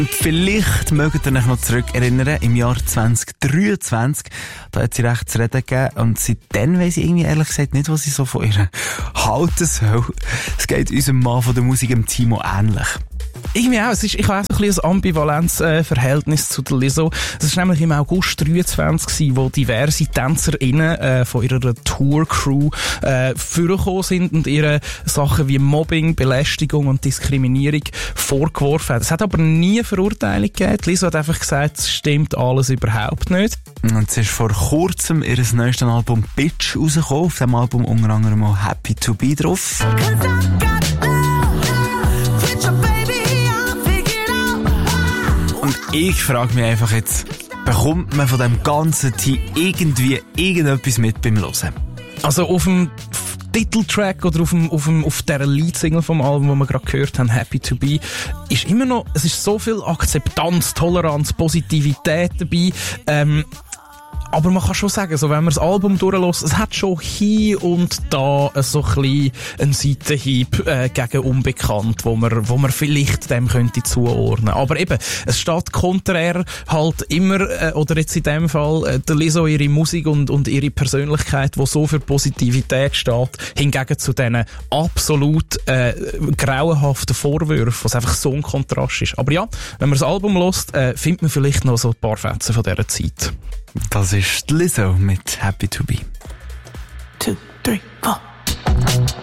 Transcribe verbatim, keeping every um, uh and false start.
Vielleicht mögt ihr euch noch zurückerinnern, im Jahr zwanzig dreiundzwanzig, da hat sie recht zu reden gegeben und seitdem weiss ich irgendwie ehrlich gesagt nicht, was ich so von ihr halten soll. Es geht unserem Mann von der Musik, dem Timo, ähnlich. Irgendwie auch. Es ist, ich habe auch so ein bisschen ein Ambivalenz-Verhältnis zu der Lizzo. Es war nämlich im August dreiundzwanzig, wo diverse TänzerInnen äh, von ihrer Tour-Crew äh, vorgekommen sind und ihre Sachen wie Mobbing, Belästigung und Diskriminierung vorgeworfen haben. Es hat aber nie eine Verurteilung gegeben. Die Lizzo hat einfach gesagt, es stimmt alles überhaupt nicht. Und es ist vor kurzem ihr neuestes Album Bitch rausgekommen. Auf dem Album unter anderem auch Happy to Be drauf. Und ich frage mich einfach jetzt, bekommt man von dem ganzen Team irgendwie irgendetwas mit beim Hören? Also auf dem Titeltrack oder auf, dem, auf, dem, auf der Leadsingle vom Album, wo wir gerade gehört haben, Happy to Be, ist immer noch, es ist so viel Akzeptanz, Toleranz, Positivität dabei. Ähm, Aber man kann schon sagen, so, wenn man das Album durchlässt, es hat schon hier und da so ein bisschen einen Seitenhieb äh, gegen Unbekannt, wo man, wo man vielleicht dem könnte zuordnen. Aber eben, es steht konträr halt immer, äh, oder jetzt in dem Fall, äh, der Lizzo, ihre Musik und, und ihre Persönlichkeit, die so für Positivität steht, hingegen zu diesen absolut äh, grauenhaften Vorwürfen, was einfach so ein Kontrast ist. Aber ja, wenn man das Album hört, äh, findet man vielleicht noch so ein paar Fetzen von dieser Zeit. Das ist Lizzo mit Happy to Be. Two, three, four.